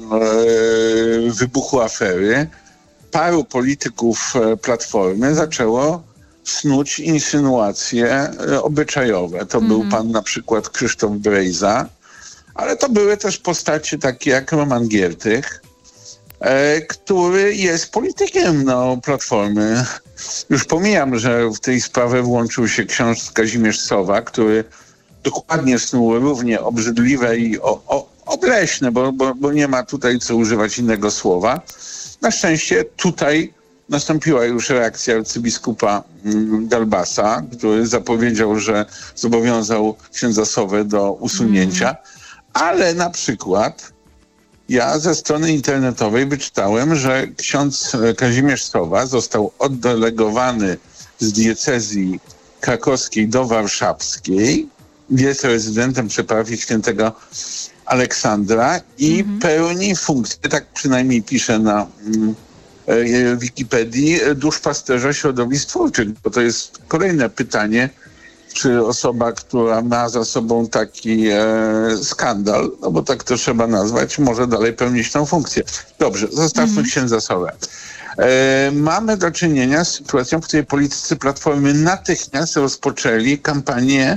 wybuchu afery paru polityków Platformy zaczęło snuć insynuacje obyczajowe. To był pan na przykład Krzysztof Brejza, ale to były też postacie takie jak Roman Giertych, który jest politykiem Platformy. Już pomijam, że w tej sprawie włączył się ksiądz Kazimierz Sowa, który dokładnie snuł równie obrzydliwe i obleśne, bo nie ma tutaj co używać innego słowa. Na szczęście tutaj nastąpiła już reakcja arcybiskupa Dalbasa, który zapowiedział, że zobowiązał księdza Sowę do usunięcia, ale na przykład ja ze strony internetowej wyczytałem, że ksiądz Kazimierz Sowa został oddelegowany z diecezji krakowskiej do warszawskiej, jest rezydentem przy parafii świętego Aleksandra i pełni funkcję, tak przynajmniej pisze na Wikipedii, duszpasterza środowisk twórczych. Bo to jest kolejne pytanie, czy osoba, która ma za sobą taki skandal, no bo tak to trzeba nazwać, może dalej pełnić tą funkcję. Dobrze, zostawmy księdza Sowę. Mamy do czynienia z sytuacją, w której politycy Platformy natychmiast rozpoczęli kampanię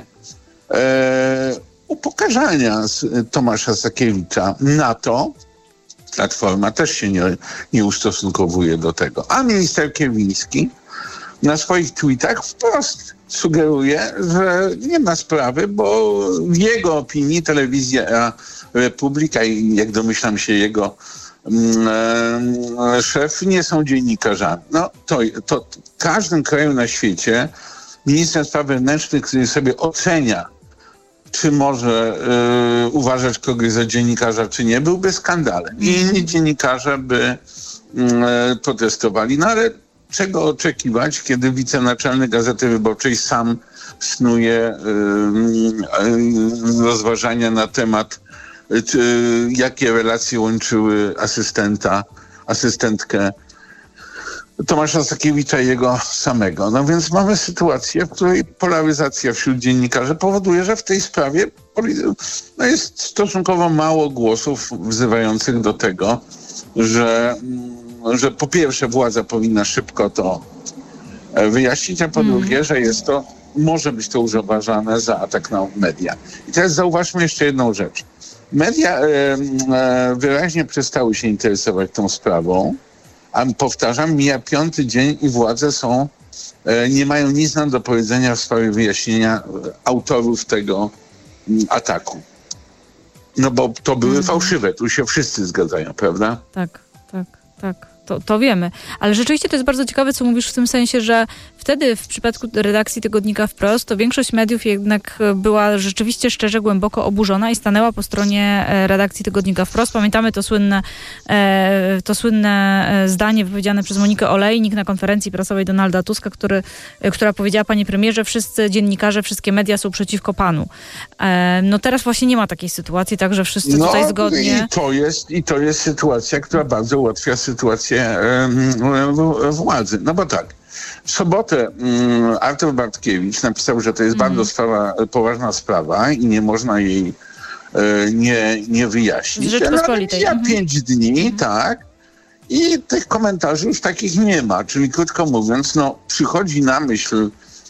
upokarzania Tomasza Sakiewicza. Na to Platforma też się nie ustosunkowuje do tego. A minister Kierwiński na swoich tweetach wprost sugeruje, że nie ma sprawy, bo w jego opinii telewizja Republika i jak domyślam się jego szef nie są dziennikarzami. No to w każdym kraju na świecie minister spraw wewnętrznych, który sobie ocenia, czy może uważać kogoś za dziennikarza, czy nie, byłby skandalem. I inni dziennikarze by protestowali. No ale czego oczekiwać, kiedy wicenaczelny Gazety Wyborczej sam snuje rozważania na temat, jakie relacje łączyły asystentkę Tomasza Sakiewicza i jego samego. No więc mamy sytuację, w której polaryzacja wśród dziennikarzy powoduje, że w tej sprawie jest stosunkowo mało głosów wzywających do tego, że po pierwsze władza powinna szybko to wyjaśnić, a po drugie, że może być to uważane za atak na media. I teraz zauważmy jeszcze jedną rzecz. Media wyraźnie przestały się interesować tą sprawą, a powtarzam, mija 5. dzień i władze nie mają nic nam do powiedzenia w sprawie wyjaśnienia autorów tego ataku. No bo to były fałszywe, tu się wszyscy zgadzają, prawda? Tak. To wiemy. Ale rzeczywiście to jest bardzo ciekawe, co mówisz w tym sensie, że wtedy w przypadku redakcji tygodnika Wprost, to większość mediów jednak była rzeczywiście szczerze, głęboko oburzona i stanęła po stronie redakcji tygodnika Wprost. Pamiętamy to słynne zdanie wypowiedziane przez Monikę Olejnik na konferencji prasowej Donalda Tuska, która powiedziała: panie premierze, wszyscy dziennikarze, wszystkie media są przeciwko panu. No teraz właśnie nie ma takiej sytuacji, także wszyscy tutaj zgodnie... I to jest sytuacja, która bardzo ułatwia sytuację władzy. No bo tak, w sobotę Artur Bartkiewicz napisał, że to jest bardzo poważna sprawa i nie można jej nie wyjaśnić. Rzeczpospolitej. 5 dni, tak. I tych komentarzy już takich nie ma. Czyli krótko mówiąc, przychodzi na myśl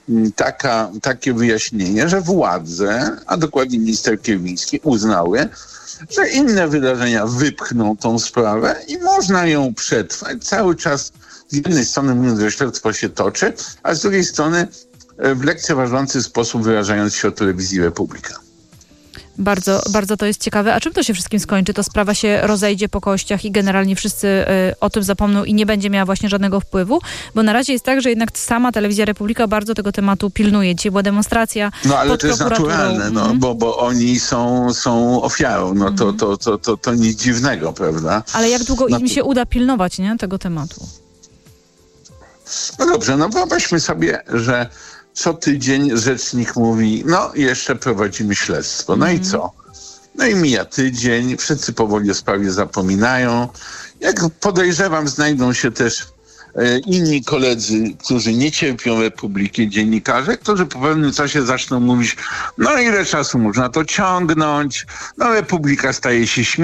takie wyjaśnienie, że władze, a dokładnie minister Kierwiński, uznały, że inne wydarzenia wypchną tą sprawę i można ją przetrwać cały czas. Z jednej strony mówiąc, że śledztwo się toczy, a z drugiej strony w lekceważący sposób wyrażając się o telewizji Republika. Bardzo, bardzo to jest ciekawe. A czym to się wszystkim skończy? To sprawa się rozejdzie po kościach i generalnie wszyscy o tym zapomną i nie będzie miała właśnie żadnego wpływu? Bo na razie jest tak, że jednak sama telewizja Republika bardzo tego tematu pilnuje. Dzisiaj była demonstracja ale to jest naturalne, bo oni są ofiarą. To nic dziwnego, prawda? Ale jak długo im się uda pilnować, tego tematu? No dobrze, wyobraźmy sobie, że co tydzień rzecznik mówi, jeszcze prowadzimy śledztwo. No i co? No i mija tydzień, wszyscy powoli o sprawie zapominają. Jak podejrzewam, znajdą się też inni koledzy, którzy nie cierpią Republiki, dziennikarze, którzy po pewnym czasie zaczną mówić, ile czasu można to ciągnąć, Republika staje się śmieszna.